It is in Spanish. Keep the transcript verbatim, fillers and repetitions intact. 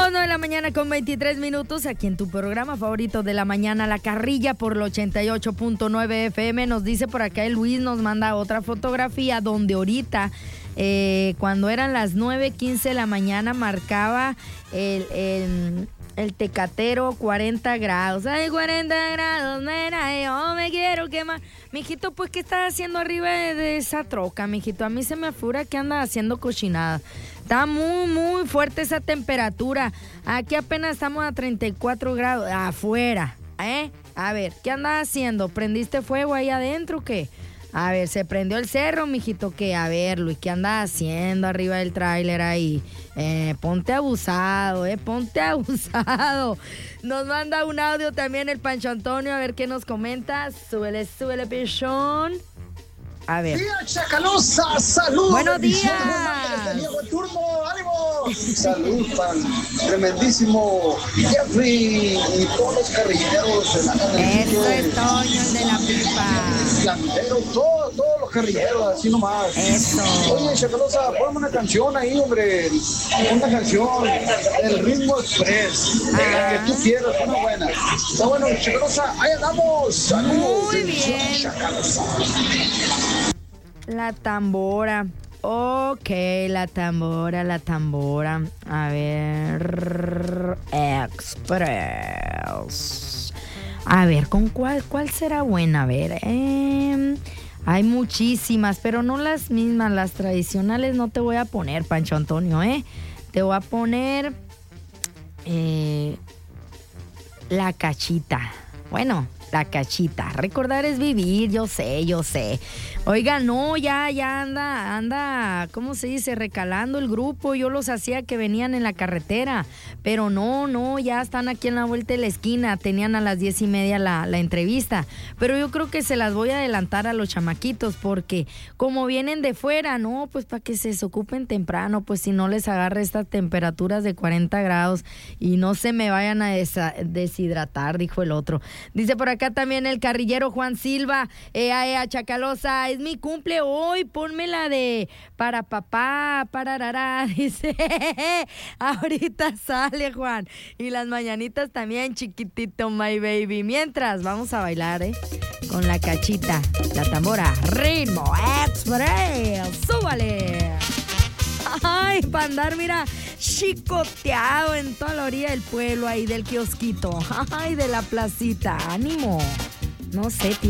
Las nueve de la mañana con veintitrés minutos, aquí en tu programa favorito de la mañana, La Carrilla, por el ochenta y ocho punto nueve F M. Nos dice por acá el Luis, nos manda otra fotografía donde ahorita, eh, cuando eran las nueve quince de la mañana, marcaba el, el, el Tecatero cuarenta grados. Ay, cuarenta grados, mira, yo me quiero quemar. Mijito, pues, ¿qué estás haciendo arriba de, de esa troca, mijito? A mí se me afura que andas haciendo cochinada. Está muy, muy fuerte esa temperatura. Aquí apenas estamos a treinta y cuatro grados afuera, ¿eh? A ver, ¿qué andas haciendo? ¿Prendiste fuego ahí adentro o qué? A ver, se prendió el cerro, mijito, ¿qué? A ver, Luis, ¿qué andas haciendo arriba del tráiler ahí? Eh, ponte abusado, eh, ponte abusado. Nos manda un audio también el Pancho Antonio, a ver qué nos comenta. Súbele, súbele, pichón. A ver. ¡Día Chacalosa! ¡Salud! ¡Buenos días! ¡Buen turno! ¡Ánimo! Salud para el tremendísimo Jeffrey y todos los carrilleros. Eso es Toño, el de la pipa. Landero, todos, todos los carrilleros, así nomás. Eso. Oye, Chacalosa, ponme una canción ahí, hombre. Una canción, el Ritmo Express. Ah. La que tú quieras, una buena. Está bueno, Chacalosa, ahí andamos. Saludos. Muy bien. Chacalosa. La tambora. Ok, la tambora, la tambora. A ver. Express. A ver, ¿con cuál, cuál será buena? A ver. Eh, hay muchísimas, pero no las mismas. Las tradicionales no te voy a poner, Pancho Antonio, ¿eh? Te voy a poner. Eh, la cachita. Bueno. La cachita, recordar es vivir, yo sé, yo sé. Oiga, no, ya, ya anda, anda, ¿cómo se dice? Recalando el grupo. Yo los hacía que venían en la carretera, pero no, no, ya están aquí en la vuelta de la esquina. Tenían a las diez y media la, la entrevista, pero yo creo que se las voy a adelantar a los chamaquitos, porque como vienen de fuera, no, pues para que se desocupen temprano, pues si no les agarre estas temperaturas de cuarenta grados y no se me vayan a desa- deshidratar, dijo el otro. Dice por acá también el carrillero Juan Silva, ea, ea, Chacalosa, es mi cumple hoy, ponme la de para papá, pararara, dice, ahorita sale Juan, y las mañanitas también, chiquitito, my baby, mientras vamos a bailar, eh, con la cachita, la tambora, Ritmo Express, súbale. Ay, para andar, mira, chicoteado en toda la orilla del pueblo ahí del kiosquito. Ay, de la placita, ánimo. No sé, tío.